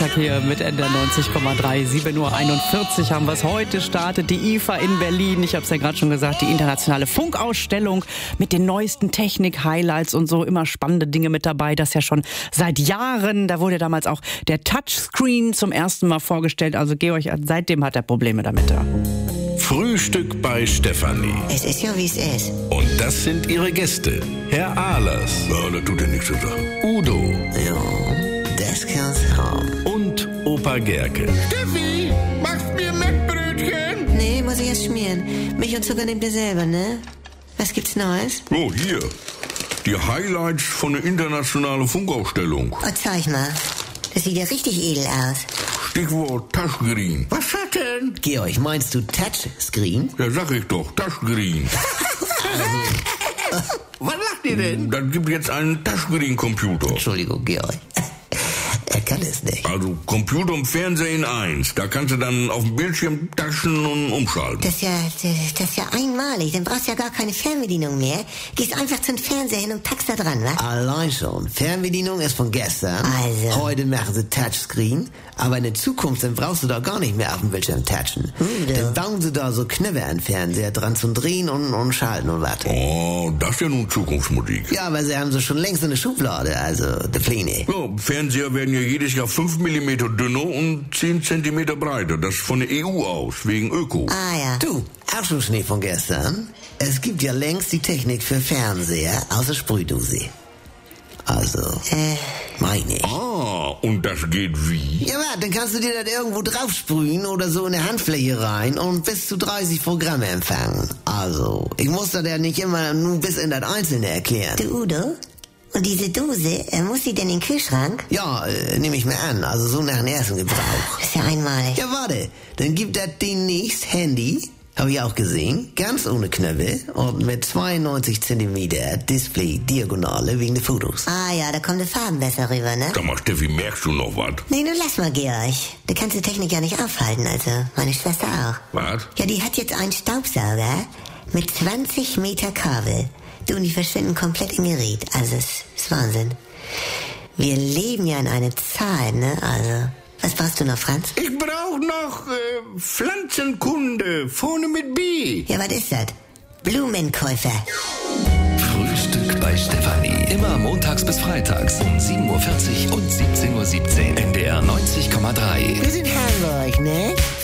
Montag hier mit NDR 90,3. 7:41 Uhr haben wir es heute. Startet die IFA in Berlin. Ich habe es ja gerade schon gesagt, die internationale Funkausstellung mit den neuesten Technik-Highlights und so. Immer spannende Dinge mit dabei. Das ja schon seit Jahren. Da wurde damals auch der Touchscreen zum ersten Mal vorgestellt. Also Georg, seitdem hat er Probleme damit. Frühstück bei Stefanie. Es ist ja, wie es ist. Und das sind ihre Gäste. Herr Ahlers. Ja, das tut ja nichts zu sagen. Udo. Ja, das kann's haben. Und Opa Gerke. Steffi, machst mir Mettbrötchen? Nee, muss ich erst schmieren. Milch und Zucker nehmt ihr selber, ne? Was gibt's Neues? Oh, hier. Die Highlights von der internationalen Funkausstellung. Oh, zeig mal. Das sieht ja richtig edel aus. Stichwort Touchscreen. Was hat denn? Georg, meinst du Touchscreen? Ja, sag ich doch, Touchscreen. Was lacht ihr denn? Dann gibt jetzt einen Touchscreen-Computer. Entschuldigung, Georg. Er kann es nicht. Also Computer und Fernseher in eins. Da kannst du dann auf dem Bildschirm taschen und umschalten. Das ist ja einmalig. Dann brauchst du ja gar keine Fernbedienung mehr. Gehst einfach zum Fernseher hin und packst da dran, was? Allein schon. Fernbedienung ist von gestern. Also. Heute machen sie Touchscreen. Aber in der Zukunft, dann brauchst du da gar nicht mehr auf dem Bildschirm touchen. Dann bauen sie da so Knöpfe an den Fernseher dran zum Drehen und Schalten und was. Oh, das ist ja nun Zukunftsmusik. Ja, aber sie haben sie schon längst in der Schublade, also der Pläne. Ja, Fernseher werden ja jedes Jahr 5 mm dünner und 10 cm breiter. Das ist von der EU aus, wegen Öko. Ah ja. Du, auch schon Schnee von gestern. Es gibt ja längst die Technik für Fernseher außer Sprühdose. Also, meine ich. Ah, und das geht wie? Ja, warte, dann kannst du dir das irgendwo drauf sprühen oder so in eine Handfläche rein und bis zu 30 Programme empfangen. Also, ich muss das ja nicht immer nur bis in das Einzelne erklären. Du, Udo? Und diese Dose, muss sie denn in den Kühlschrank? Ja, nehme ich mir an, also so nach dem ersten Gebrauch. Das ist ja einmalig. Ja, warte, dann gibt das demnächst Handy, habe ich auch gesehen, ganz ohne Knöpfe und mit 92 cm Display-Diagonale wegen der Fotos. Ah ja, da kommen die Farben besser rüber, ne? Sag mal, Steffi, merkst du noch was? Nee, nun lass mal, Georg. Du kannst die Technik ja nicht aufhalten, also meine Schwester auch. Was? Ja, die hat jetzt einen Staubsauger mit 20 Meter Kabel. Du, und die verschwinden komplett im Gerät. Also, es ist Wahnsinn. Wir leben ja in einer Zeit, ne? Also, was brauchst du noch, Franz? Ich brauch noch Pflanzenkunde, vorne mit B. Ja, was ist das? Blumenkäufer. Frühstück bei Stefanie. Immer montags bis freitags um 7:40 Uhr und 17:17 Uhr. NDR 90,3. Wir sind Hamburg, ne?